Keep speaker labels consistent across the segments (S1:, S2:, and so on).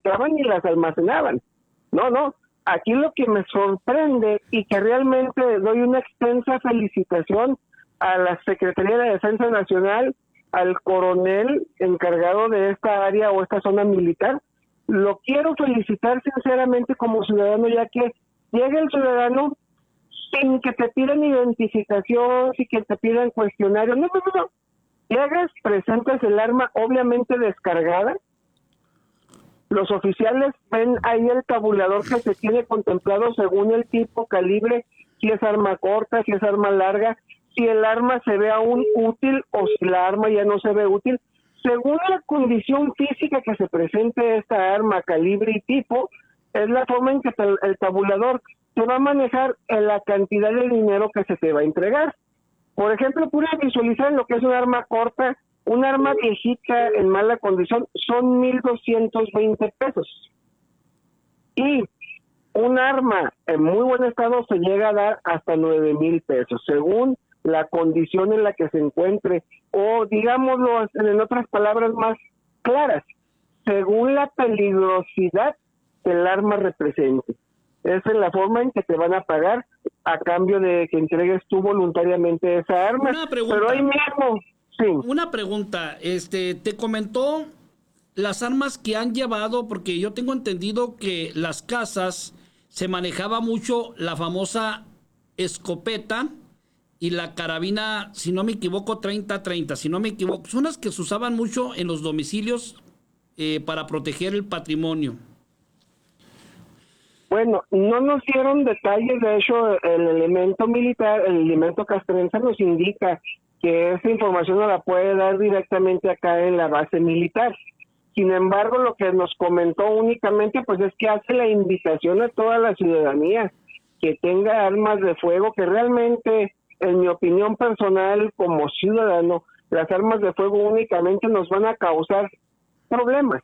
S1: fabricaban y las almacenaban. No, aquí lo que me sorprende y que realmente doy una extensa felicitación a la Secretaría de Defensa Nacional, al coronel encargado de esta área o esta zona militar, lo quiero felicitar sinceramente como ciudadano, ya que llega el ciudadano sin que te pidan identificación, sin que te pidan cuestionario, no. Llegas, presentas el arma obviamente descargada, los oficiales ven ahí el tabulador que se tiene contemplado según el tipo, calibre, si es arma corta, si es arma larga, si el arma se ve aún útil o si la arma ya no se ve útil. Según la condición física que se presente esta arma, calibre y tipo, es la forma en que el tabulador te va a manejar en la cantidad de dinero que se te va a entregar. Por ejemplo, pude visualizar lo que es un arma corta, un arma viejita en mala condición, son 1,220 pesos. Y un arma en muy buen estado se llega a dar hasta 9,000 pesos, según la condición en la que se encuentre, o digámoslo en otras palabras más claras, según la peligrosidad que el arma represente. Esa es la forma en que te van a pagar a cambio de que entregues tú voluntariamente esa arma.
S2: Una pregunta.
S1: Pero ahí mismo, sí.
S2: Una pregunta, te comentó las armas que han llevado, porque yo tengo entendido que las casas se manejaba mucho la famosa escopeta y la carabina, si no me equivoco, 30-30, si no me equivoco, son las que se usaban mucho en los domicilios para proteger el patrimonio.
S1: Bueno, no nos dieron detalles, de hecho el elemento militar, el elemento castrense nos indica que esa información no la puede dar directamente acá en la base militar. Sin embargo, lo que nos comentó únicamente pues es que hace la invitación a toda la ciudadanía que tenga armas de fuego, que realmente, en mi opinión personal como ciudadano, las armas de fuego únicamente nos van a causar problemas.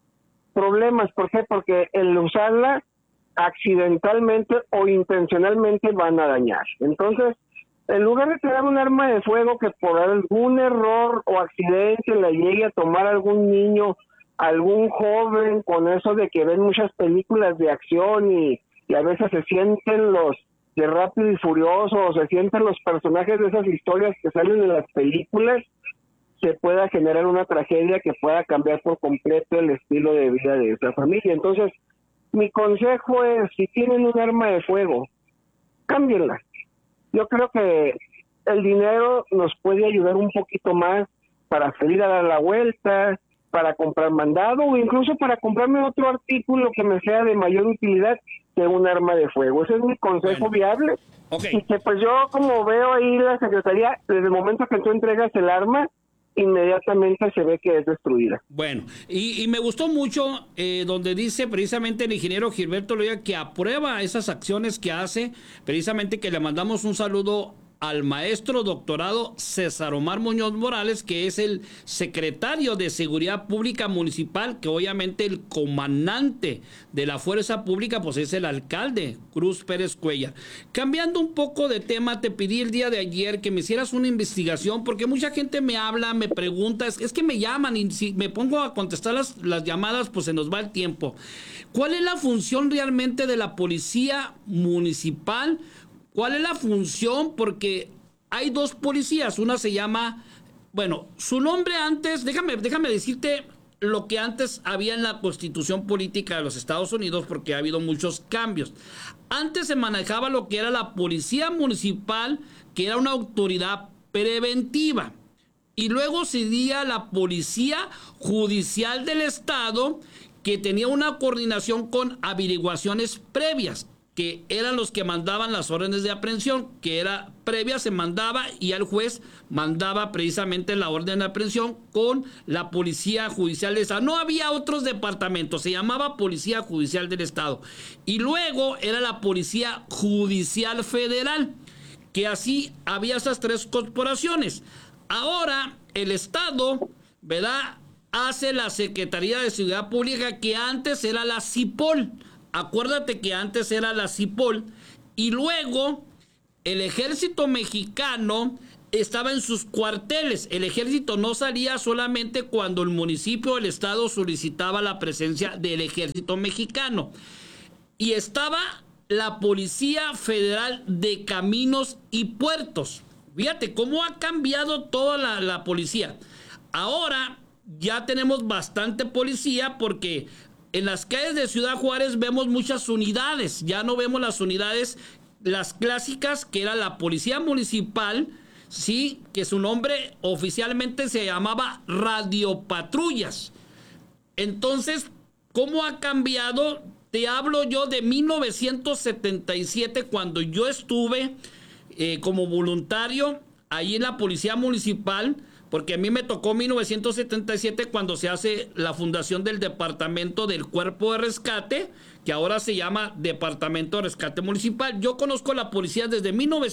S1: ¿Por qué? Porque el usarla accidentalmente o intencionalmente van a dañar. Entonces, en lugar de tener un arma de fuego que por algún error o accidente la llegue a tomar algún niño, algún joven, con eso de que ven muchas películas de acción y a veces se sienten los de Rápido y Furioso, o se sienten los personajes de esas historias que salen en las películas, se pueda generar una tragedia que pueda cambiar por completo el estilo de vida de esa familia. Entonces, mi consejo es, si tienen un arma de fuego, cámbienla. Yo creo que el dinero nos puede ayudar un poquito más para salir a dar la vuelta, para comprar mandado o incluso para comprarme otro artículo que me sea de mayor utilidad que un arma de fuego. Ese es mi consejo viable.
S2: Okay.
S1: Y que pues yo, como veo ahí la Secretaría, desde el momento que tú entregas el arma, inmediatamente se ve que es destruida.
S2: Bueno, y me gustó mucho donde dice precisamente el ingeniero Gilberto Loya que aprueba esas acciones que hace, precisamente que le mandamos un saludo al maestro doctorado César Omar Muñoz Morales, que es el secretario de Seguridad Pública Municipal, que obviamente el comandante de la Fuerza Pública pues es el alcalde Cruz Pérez Cuellar. Cambiando un poco de tema, te pedí el día de ayer que me hicieras una investigación, porque mucha gente me habla, me pregunta, es que me llaman y si me pongo a contestar las llamadas pues se nos va el tiempo. ¿Cuál es la función realmente de la policía municipal? ¿Cuál es la función? Porque hay dos policías, una se llama, bueno, su nombre antes, déjame decirte lo que antes había en la Constitución Política de los Estados Unidos, porque ha habido muchos cambios. Antes se manejaba lo que era la policía municipal, que era una autoridad preventiva, y luego se dio la policía judicial del Estado, que tenía una coordinación con averiguaciones previas, que eran los que mandaban las órdenes de aprehensión, que era previa, se mandaba y el juez mandaba precisamente la orden de aprehensión con la Policía Judicial del Estado. No había otros departamentos, se llamaba Policía Judicial del Estado. Y luego era la Policía Judicial Federal, que así había esas tres corporaciones. Ahora el Estado, ¿verdad?, hace la Secretaría de Seguridad Pública, que antes era la CIPOL. Acuérdate que antes era la CIPOL, y luego el Ejército Mexicano estaba en sus cuarteles. El ejército no salía solamente cuando el municipio o el estado solicitaba la presencia del ejército mexicano. Y estaba la Policía Federal de Caminos y Puertos. Fíjate cómo ha cambiado toda la policía. Ahora ya tenemos bastante policía porque en las calles de Ciudad Juárez vemos muchas unidades. Ya no vemos las unidades, las clásicas, que era la Policía Municipal, sí, que su nombre oficialmente se llamaba radiopatrullas. Entonces, ¿cómo ha cambiado? Te hablo yo de 1977, cuando yo estuve como voluntario ahí en la Policía Municipal, porque a mí me tocó 1977 cuando se hace la fundación del Departamento del Cuerpo de Rescate, que ahora se llama Departamento de Rescate Municipal. Yo conozco la policía desde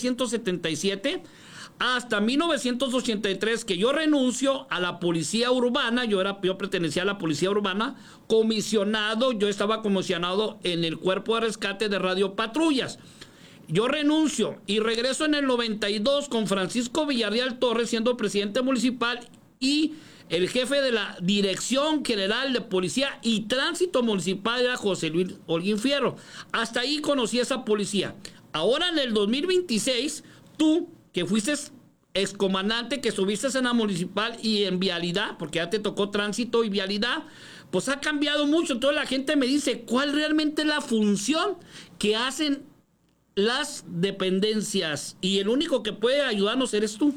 S2: 1977 hasta 1983, que yo renuncio a la policía urbana. Yo pertenecía a la policía urbana, comisionado, yo estaba comisionado en el Cuerpo de Rescate de radiopatrullas. Yo renuncio y regreso en el 92 con Francisco Villarreal Torres siendo presidente municipal y el jefe de la Dirección General de Policía y Tránsito Municipal era José Luis Holguín Fierro. Hasta ahí conocí esa policía. Ahora en el 2026, tú, que fuiste excomandante, que estuviste en la municipal y en vialidad, porque ya te tocó tránsito y vialidad, pues ha cambiado mucho. Entonces la gente me dice, ¿cuál realmente es la función que hacen las dependencias? Y el único que puede ayudarnos eres tú.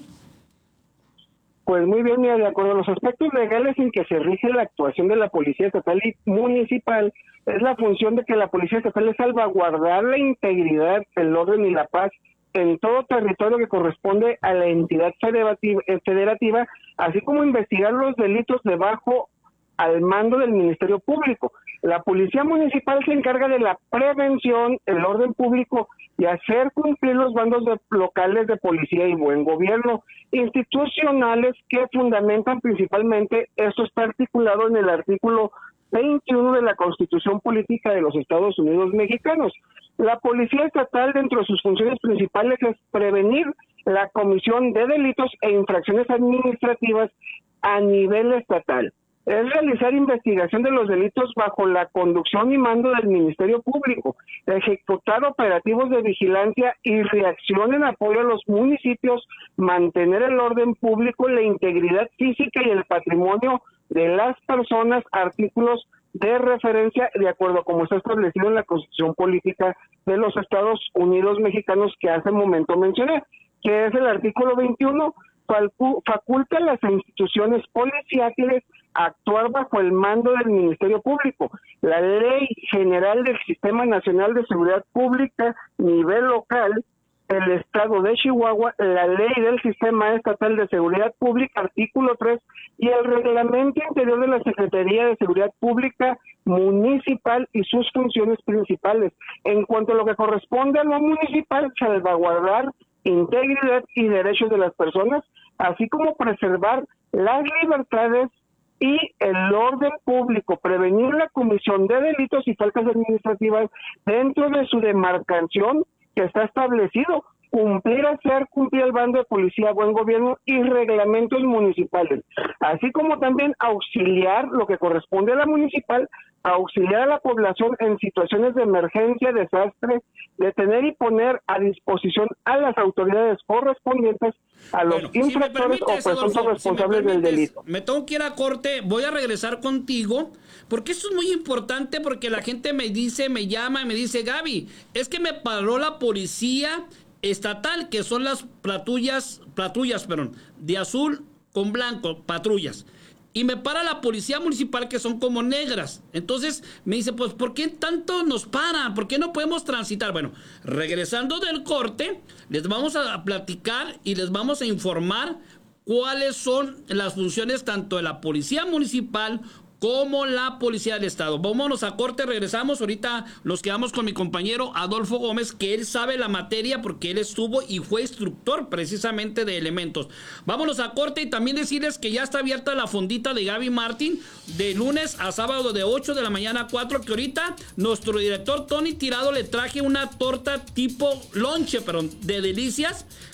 S1: Pues muy bien, mira, de acuerdo a los aspectos legales en que se rige la actuación de la Policía Estatal y Municipal, es la función de que la Policía Estatal es salvaguardar la integridad, el orden y la paz en todo territorio que corresponde a la entidad federativa, así como investigar los delitos debajo al mando del Ministerio Público. La Policía Municipal se encarga de la prevención, el orden público y hacer cumplir los bandos locales de policía y buen gobierno, institucionales que fundamentan principalmente. Esto está articulado en el artículo 21 de la Constitución Política de los Estados Unidos Mexicanos. La Policía Estatal, dentro de sus funciones principales, es prevenir la comisión de delitos e infracciones administrativas a nivel estatal. Es realizar investigación de los delitos bajo la conducción y mando del Ministerio Público, ejecutar operativos de vigilancia y reacción en apoyo a los municipios, mantener el orden público, la integridad física y el patrimonio de las personas, artículos de referencia de acuerdo a como está establecido en la Constitución Política de los Estados Unidos Mexicanos, que hace un momento mencioné, que es el artículo 21, faculta a las instituciones policiales a actuar bajo el mando del Ministerio Público. La Ley General del Sistema Nacional de Seguridad Pública, nivel local, el Estado de Chihuahua, la Ley del Sistema Estatal de Seguridad Pública, artículo 3, y el Reglamento Interior de la Secretaría de Seguridad Pública Municipal y sus funciones principales. En cuanto a lo que corresponde a lo municipal, salvaguardar integridad y derechos de las personas, así como preservar las libertades y el orden público, prevenir la comisión de delitos y faltas administrativas dentro de su demarcación que está establecido, hacer cumplir el bando de policía, buen gobierno y reglamentos municipales, así como también auxiliar lo que corresponde a la municipal, auxiliar a la población en situaciones de emergencia, desastre, detener y poner a disposición a las autoridades correspondientes a los infractores o presuntos responsables del delito.
S2: Me tengo que ir a corte, voy a regresar contigo, porque esto es muy importante, porque la gente me dice, me llama y me dice, Gaby, es que me paró la policía estatal, que son las patrullas, de azul con blanco, patrullas. Y me para la policía municipal, que son como negras. Entonces me dice, pues, ¿por qué tanto nos paran? ¿Por qué no podemos transitar? Bueno, regresando del corte, les vamos a platicar y les vamos a informar cuáles son las funciones tanto de la policía municipal como la policía del estado. Vámonos a corte, regresamos. Ahorita nos quedamos con mi compañero Adolfo Gómez, que él sabe la materia porque él estuvo y fue instructor precisamente de elementos. Vámonos a corte y también decirles que ya está abierta la fondita de Gaby Martín de lunes a sábado de 8 de la mañana a 4, que ahorita nuestro director Tony Tirado le traje una torta tipo lonche, de delicias,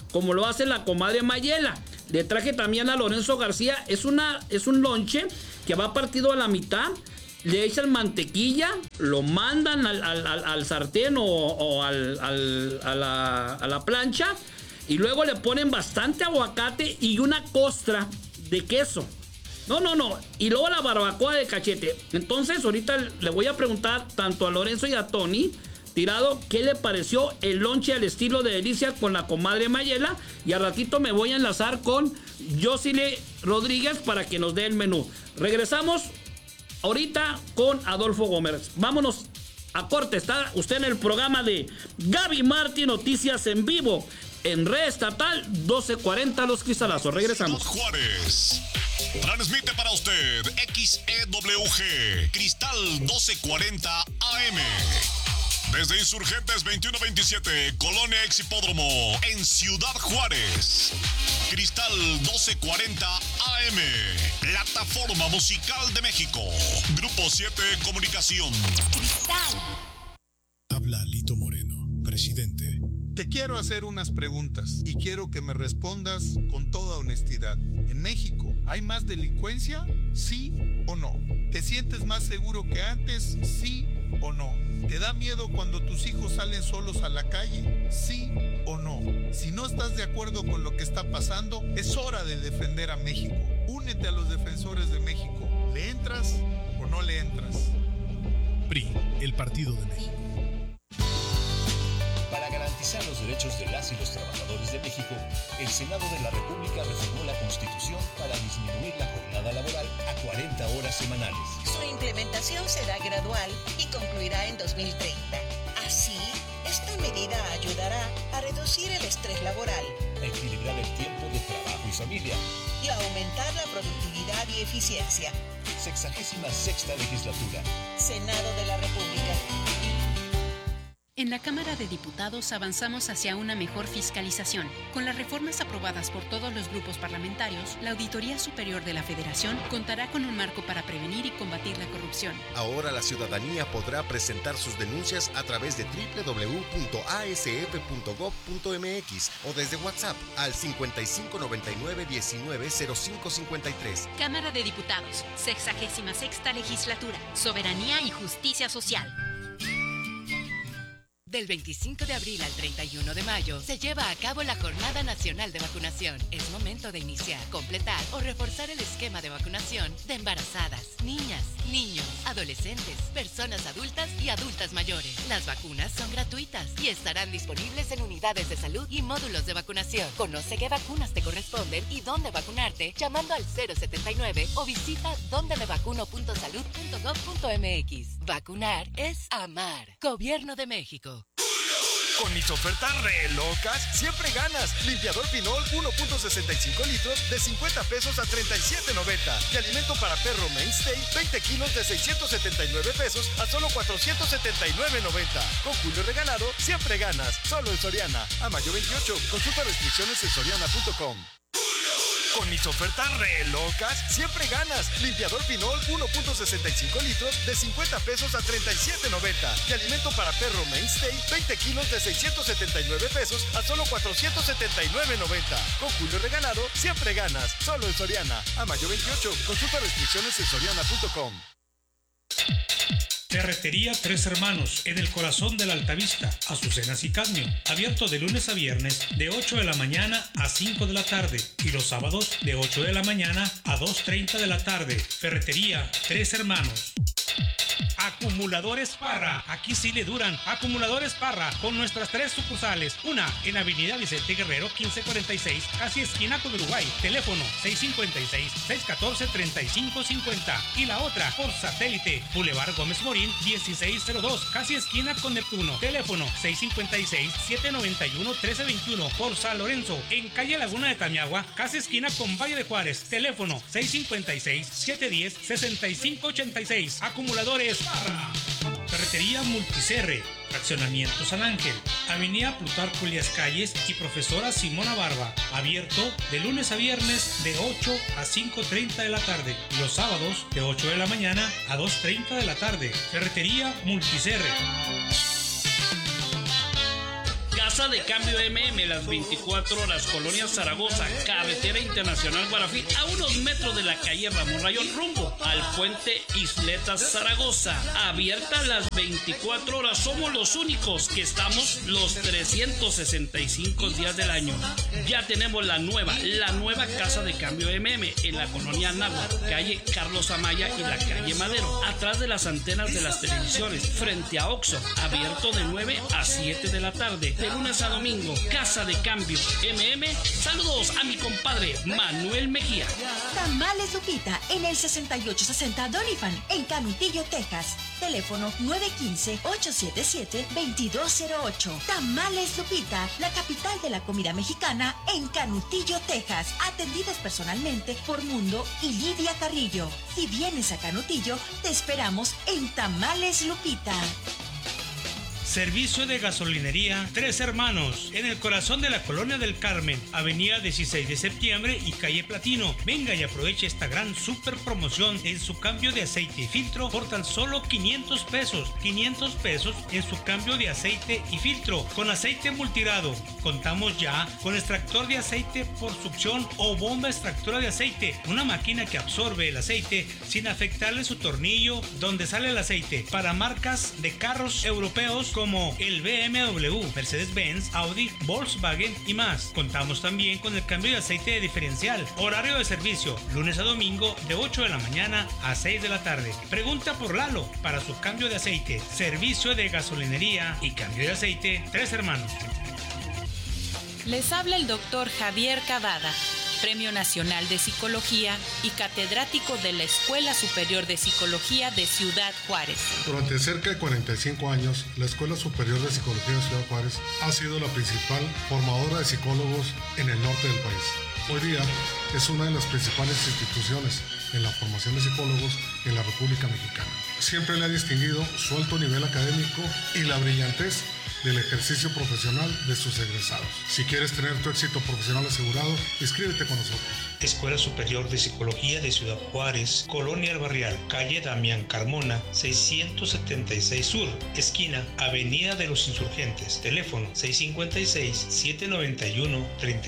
S2: como lo hace la comadre Mayela. Le traje también a Lorenzo García. Es un lonche que va partido a la mitad. Le echan mantequilla, lo mandan al sartén o a la plancha. Y luego le ponen bastante aguacate y una costra de queso. No. Y luego la barbacoa de cachete. Entonces ahorita le voy a preguntar tanto a Lorenzo y a Tony Tirado qué le pareció el lonche al estilo de Delicia con la comadre Mayela. Y al ratito me voy a enlazar con Josile Rodríguez para que nos dé el menú. Regresamos ahorita con Adolfo Gómez. Vámonos a corte. Está usted en el programa de Gaby Martí Noticias en vivo en Red Estatal 1240 Los Cristalazos. Regresamos.
S3: Juárez. Transmite para usted XEWG Cristal 1240 AM. Desde Insurgentes 2127, Colonia Exhipódromo, en Ciudad Juárez. Cristal 1240 AM, plataforma musical de México. Grupo 7 Comunicación.
S4: Cristal.
S5: Habla Lito Moreno, presidente.
S6: Te quiero hacer unas preguntas y quiero que me respondas con toda honestidad. ¿En México hay más delincuencia? ¿Sí o no? ¿Te sientes más seguro que antes? ¿Sí o no? ¿Te da miedo cuando tus hijos salen solos a la calle? ¿Sí o no? Si no estás de acuerdo con lo que está pasando, es hora de defender a México. Únete a los defensores de México. ¿Le entras o no le entras?
S5: PRI, el Partido de México.
S7: Para garantizar los derechos de las y los trabajadores de México, el Senado de la República reformó la Constitución para disminuir la jornada laboral a 40 horas semanales.
S4: Su implementación será gradual y concluirá en 2030. Así, esta medida ayudará a reducir el estrés laboral,
S7: A equilibrar el tiempo de trabajo y familia.
S4: y a aumentar la productividad y eficiencia.
S7: 66ª legislatura.
S4: Senado de la República.
S8: En la Cámara de Diputados avanzamos hacia una mejor fiscalización. Con las reformas aprobadas por todos los grupos parlamentarios, la Auditoría Superior de la Federación contará con un marco para prevenir y combatir la corrupción.
S9: Ahora la ciudadanía podrá presentar sus denuncias a través de www.asf.gov.mx o desde WhatsApp al 5599-190553.
S8: Cámara de Diputados, 66ª Legislatura, Soberanía y Justicia Social.
S10: Del 25 de abril al 31 de mayo se lleva a cabo la Jornada Nacional de Vacunación. Es momento de iniciar, completar o reforzar el esquema de vacunación de embarazadas, niñas, niños, adolescentes, personas adultas y adultas mayores. Las vacunas son gratuitas y estarán disponibles en unidades de salud y módulos de vacunación. Conoce qué vacunas te corresponden y dónde vacunarte llamando al 079 o visita dondemevacuno.salud.gov.mx. Vacunar es amar. Gobierno de México.
S11: Con mis ofertas re locas, siempre ganas. Limpiador Pinol 1.65 litros de 50 pesos a 37.90. Y alimento para perro Mainstay 20 kilos de 679 pesos a solo 479.90. Con Julio Regalado, siempre ganas. Solo en Soriana. A mayo 28. Consulta restricciones en soriana.com. Con mis ofertas re locas, siempre ganas. Limpiador Pinol 1.65 litros de 50 pesos a 37.90. Y alimento para perro Mainstay 20 kilos de 679 pesos a solo 479.90. Con Julio Regalado, siempre ganas. Solo en Soriana. A mayo 28. Consulta restricciones en soriana.com.
S12: Ferretería Tres Hermanos, en el corazón de la Altavista, Azucenas y Cadmio. Abierto de lunes a viernes de 8 de la mañana a 5 de la tarde y los sábados de 8 de la mañana a 2:30 de la tarde. Ferretería Tres Hermanos. Acumuladores Parra, aquí sí le duran. Acumuladores Parra, con nuestras 3 sucursales. Una en Avenida Vicente Guerrero 1546, casi esquina con Uruguay. Teléfono 656-614-3550. Y la otra por satélite, Boulevard Gómez Morín 1602, casi esquina con Neptuno. Teléfono 656-791-1321. Por San Lorenzo, en calle Laguna de Tamiagua, casi esquina con Valle de Juárez. Teléfono 656-710-6586. Acumuladores Parra. Ferretería Multicerre, Fraccionamiento San Ángel, Avenida Plutarco Elías Calles y Profesora Simona Barba. Abierto de lunes a viernes de 8 a 5:30 de la tarde y los sábados de 8 de la mañana a 2:30 de la tarde. Ferretería Multicerre.
S2: Casa de Cambio MM, las 24 horas, Colonia Zaragoza, Carretera Internacional Guarafí, a unos metros de la calle Ramón Rayón, rumbo al puente Isletas Zaragoza. Abierta las 24 horas, somos los únicos que estamos los 365 días del año. Ya tenemos la nueva Casa de Cambio MM en la colonia Náhuatl, calle Carlos Amaya y la calle Madero, atrás de las antenas de las televisiones, frente a Oxxo, abierto de 9 a 7 de la tarde, de lunes a domingo. Casa de Cambio MM. Saludos a mi compadre Manuel Mejía.
S13: Tamales Lupita en el 6860 Doniphan en Canutillo, Texas. Teléfono 915-877-2208. Tamales Lupita, la capital de la comida mexicana en Canutillo, Texas. Atendidos personalmente por Mundo y Lidia Carrillo. Si vienes a Canutillo, te esperamos en Tamales Lupita.
S12: Servicio de gasolinería Tres Hermanos, en el corazón de la Colonia del Carmen, avenida 16 de septiembre y calle Platino. Venga y aproveche esta gran super promoción en su cambio de aceite y filtro por tan solo 500 pesos. 500 pesos en su cambio de aceite y filtro con aceite multirado. Contamos ya con extractor de aceite por succión o bomba extractora de aceite, una máquina que absorbe el aceite sin afectarle su tornillo donde sale el aceite, para marcas de carros europeos como el BMW, Mercedes-Benz, Audi, Volkswagen y más. Contamos también con el cambio de aceite de diferencial. Horario de servicio, lunes a domingo de 8 de la mañana a 6 de la tarde. Pregunta por Lalo para su cambio de aceite. Servicio de gasolinería y cambio de aceite Tres Hermanos.
S14: Les habla el doctor Javier Cavada, Premio Nacional de Psicología y catedrático de la Escuela Superior de Psicología de Ciudad Juárez.
S15: Durante cerca de 45 años, la Escuela Superior de Psicología de Ciudad Juárez ha sido la principal formadora de psicólogos en el norte del país. Hoy día es una de las principales instituciones en la formación de psicólogos en la República Mexicana. Siempre le ha distinguido su alto nivel académico y la brillantez del ejercicio profesional de sus egresados. Si quieres tener tu éxito profesional asegurado, inscríbete con nosotros.
S12: Escuela Superior de Psicología de Ciudad Juárez, Colonia El Barrial, calle Damián Carmona, 676 Sur, esquina Avenida de los Insurgentes. Teléfono 656-791-35